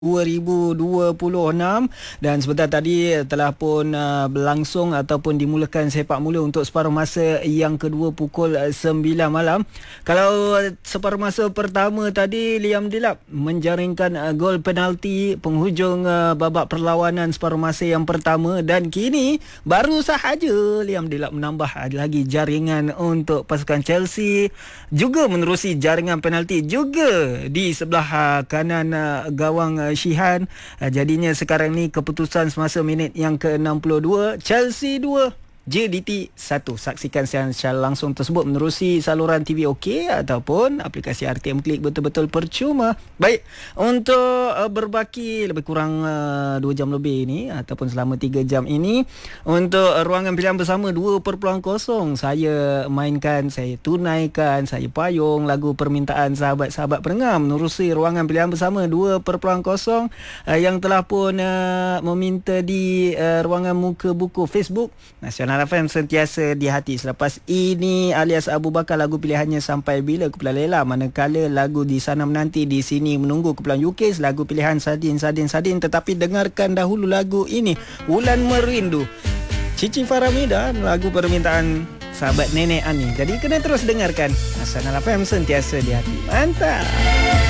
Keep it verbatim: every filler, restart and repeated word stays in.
dua ribu dua puluh enam dan sebentar tadi telah pun uh, berlangsung ataupun dimulakan sepak mula untuk separuh masa yang kedua pukul sembilan malam. Kalau separuh masa pertama tadi Liam Delap menjaringkan uh, gol penalti penghujung uh, babak perlawanan separuh masa yang pertama, dan kini baru sahaja Liam Delap menambah lagi jaringan untuk pasukan Chelsea, juga menerusi jaringan penalti juga di sebelah uh, kanan uh, gawang uh, Shihan. Jadinya sekarang ni keputusan semasa minit yang ke enam puluh dua, Chelsea dua, J D T satu. Saksikan siaran secara langsung tersebut menerusi saluran T V OK ataupun aplikasi R T M Klik betul-betul percuma. Baik, untuk uh, berbaki lebih kurang uh, dua jam lebih ini ataupun selama tiga jam ini, untuk uh, ruangan pilihan bersama dua perpuluhan kosong saya mainkan, saya tunaikan, saya payung lagu permintaan sahabat-sahabat pendengar menerusi ruangan pilihan bersama dua perpuluhan kosong uh, yang telah pun uh, meminta di uh, ruangan muka buku Facebook Nasional F M sentiasa di hati. Selepas ini alias Abu Bakar lagu pilihannya sampai bila Kumpulan Lela, manakala lagu di sana menanti di sini menunggu Kumpulan U K lagu pilihan Sadin Sadin Sadin. Tetapi dengarkan dahulu lagu ini, Wulan Merindu, Cici Faramida, lagu permintaan sahabat Nenek Ani. Jadi kena terus dengarkan Nasional F M sentiasa di hati. Mantap.